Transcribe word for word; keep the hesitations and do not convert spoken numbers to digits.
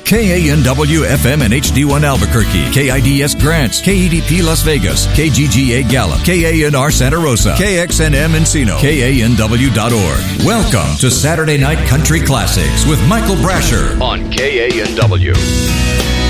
K A N W F M and H D one Albuquerque, K I D S Grants, K E D P Las Vegas, K G G A Gallup, K A N R Santa Rosa, K X N M Encino, K A N W dot org. Welcome to Saturday Night Country Classics with Michael Brasher on K A N W.